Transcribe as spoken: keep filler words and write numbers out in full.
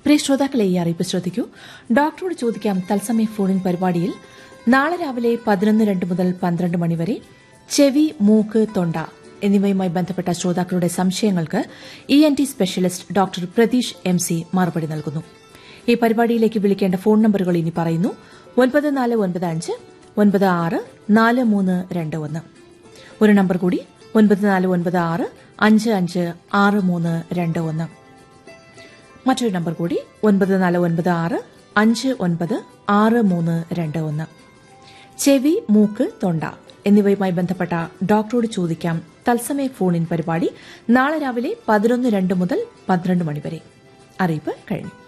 പ്രിയ ശ്രോതാക്കളെ, ഈ അറിയിപ്പ് ശ്രദ്ധിക്കൂ. ഡോക്ടറോട് ചോദിക്കാം തത്സമയ ഫോണിൻ പരിപാടിയിൽ നാളെ രാവിലെ പതിനൊന്ന് രണ്ട് മുതൽ പന്ത്രണ്ട് മണിവരെ ചെവി, മൂക്ക്, തൊണ്ട എന്നിവയുമായി ബന്ധപ്പെട്ട ശ്രോതാക്കളുടെ സംശയങ്ങൾക്ക് E N T specialist doctor Pratheesh M C മറുപടി നൽകുന്നു. ഈ പരിപാടിയിലേക്ക് വിളിക്കേണ്ട ഫോൺ നമ്പറുകൾ ഇനി പറയുന്നു: ഒൻപത് നാല് ഒൻപത് അഞ്ച് ഒൻപത് ആറ് നാല് മൂന്ന് രണ്ട് ഒന്ന്. ഒരു നമ്പർ കൂടി: ഒൻപത് നാല് ഒൻപത് ആറ് അഞ്ച് അഞ്ച് ആറ് മൂന്ന് രണ്ട് ഒന്ന്. മറ്റൊരു നമ്പർ കൂടി: ഒൻപത് നാല് ഒൻപത് ആറ് അഞ്ച് ഒൻപത് ആറ് മൂന്ന് രണ്ട് ഒന്ന്. ചെവി, മൂക്ക്, തൊണ്ട എന്നിവയുമായി ബന്ധപ്പെട്ട ഡോക്ടറോട് ചോദിക്കാം തത്സമയ ഫോണിൻ പരിപാടി നാളെ രാവിലെ പതിനൊന്ന് രണ്ട് മുതൽ പന്ത്രണ്ട് മണിവരെ. അറിയിപ്പ് കഴിഞ്ഞു.